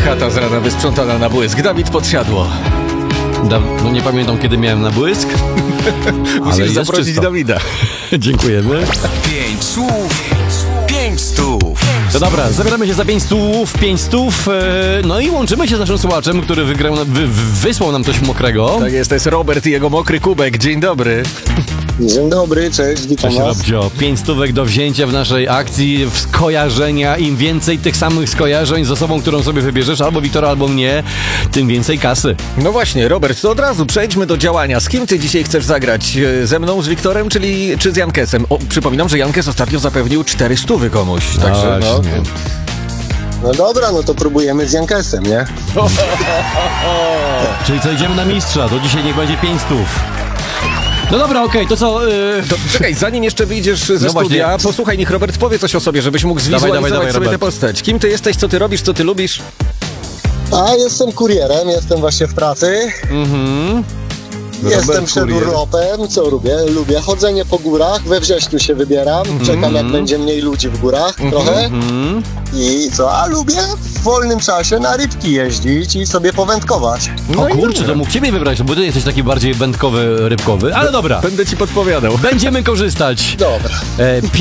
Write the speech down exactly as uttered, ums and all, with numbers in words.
Chata z rana wysprzątana na błysk. Dawid Podsiadło. Da, no nie pamiętam, kiedy miałem na błysk. Musisz zaprosić czysto. Dawida. Dziękujemy. Pięć słów, pięć stów. No dobra, zabieramy się za pięć stów, pięć stów, no i łączymy się z naszym słuchaczem, który wygrał, wy, wysłał nam coś mokrego. Tak jest, to jest Robert i jego mokry kubek. Dzień dobry. Dzień dobry, cześć, witam Cześć was. Robcio, pięć stówek do wzięcia w naszej akcji w skojarzenia. Im więcej tych samych skojarzeń z osobą, którą sobie wybierzesz, albo Wiktora, albo mnie, tym więcej kasy. No właśnie, Robert, to od razu przejdźmy do działania. Z kim ty dzisiaj chcesz zagrać? Ze mną, z Wiktorem, czyli czy z Jankesem? O, przypominam, że Jankes ostatnio zapewnił cztery stówy komuś. Także no. Właśnie. No dobra, no to próbujemy z Jankesem, nie? Czyli co, idziemy na mistrza, to dzisiaj niech będzie pięć stów. No dobra, okej, okay, to co... Yy... To, czekaj, zanim jeszcze wyjdziesz ze No studia, właśnie. posłuchaj, niech Robert powie coś o sobie, żebyś mógł zwizualizować dawaj, dawaj, sobie tę Robert. postać. Kim ty jesteś, co ty robisz, co ty lubisz? A jestem kurierem, jestem właśnie w pracy. Mhm. Jestem Robert przed kurier. urlopem, co lubię? Lubię chodzenie po górach, we wrześniu się wybieram, czekam jak będzie mniej ludzi w górach trochę. Mhm. I co? A lubię w wolnym czasie na rybki jeździć i sobie powędkować. No O i kurczę, dobra. to mógł ciebie wybrać, bo ty jesteś taki bardziej wędkowy, rybkowy, ale dobra. Będę ci podpowiadał. Będziemy korzystać. Dobra. E,